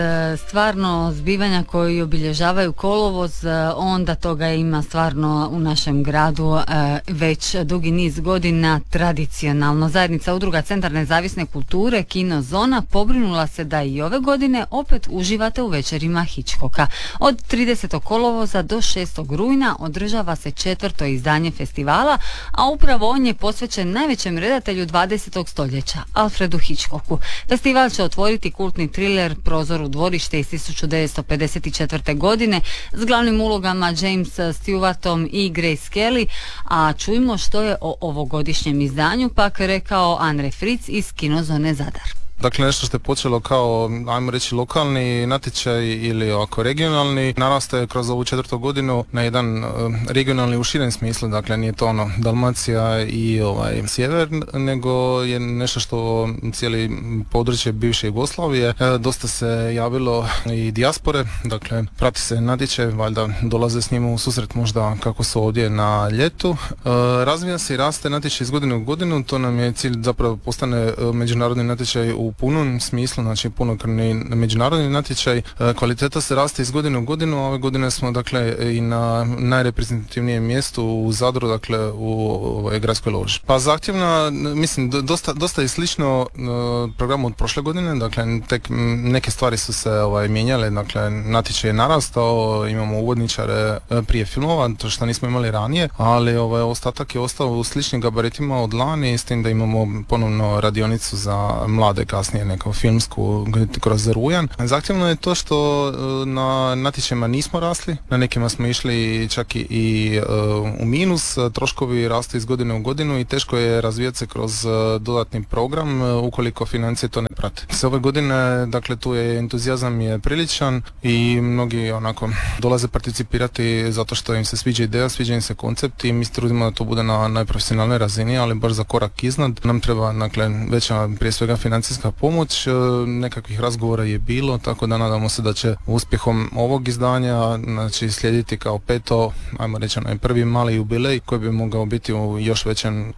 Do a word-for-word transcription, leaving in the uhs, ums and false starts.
Stvarno zbivanja koji obilježavaju kolovoz, onda toga ima stvarno u našem gradu već dugi niz godina tradicionalno. Zajednica udruga Centar nezavisne kulture Kino Zona pobrinula se da i ove godine opet uživate u večerima Hitchcocka. Od tridesetog kolovoza do šestog rujna održava se četvrto izdanje festivala, a upravo on je posvećen najvećem redatelju dvadesetog stoljeća, Alfredu Hitchcocku. Festival će otvoriti kultni thriller Prozor u dvorište iz tisuću devetsto pedeset četvrte. godine s glavnim ulogama James Stewartom i Grace Kelly, a čujmo što je o ovogodišnjem izdanju pak rekao Andre Fritz iz Kinozone Zadar. Dakle, nešto što je počelo kao, ajmo reći, lokalni natječaj ili ovako regionalni, narastaje kroz ovu četvrtu godinu na jedan uh, regionalni u širem smislu. Dakle, nije to ono Dalmacija i ovaj sjever, nego je nešto što cijeli područje bivše Jugoslavije. E, dosta se javilo i dijaspore, dakle, prati se natječaj, valjda dolaze s njima u susret možda kako su ovdje na ljetu. E, razvija se i raste natječaj iz godine u godinu, to nam je cilj zapravo postane međunarodni natječaj u punom smislu, znači punokrvni međunarodni natječaj. Kvaliteta se raste iz godine u godinu, a ove godine smo dakle i na najreprezentativnijem mjestu u Zadru, dakle u ovoj gradskoj loži. Pa zahtjevna, mislim, dosta, dosta je slično uh, programu od prošle godine, dakle tek neke stvari su se ovaj, mijenjale, dakle natječaj je narastao, imamo uvodničare prije filmova, to što nismo imali ranije, ali ovaj, ostatak je ostao u sličnim gabaritima od lani, s tim da imamo ponovno radionicu za mlade kasnije, neku filmsku kroz rujan. Zahtjevno je to što na natječajima nismo rasli, na nekima smo išli čak i, i uh, u minus, troškovi rastu iz godine u godinu i teško je razvijati se kroz uh, dodatni program uh, ukoliko financije to ne prate. S ove godine, dakle, tu je entuzijazam je priličan i mnogi onako dolaze participirati zato što im se sviđa ideja, sviđa im se koncept i mi se trudimo da to bude na najprofesionalnoj razini, ali baš za korak iznad. Nam treba, dakle, veća prije svega financijska pomoć, nekakvih razgovora je bilo, tako da nadamo se da će uspjehom ovog izdanja, znači, slijediti kao peto, ajmo reći, onaj prvi mali jubilej koji bi mogao biti u još većem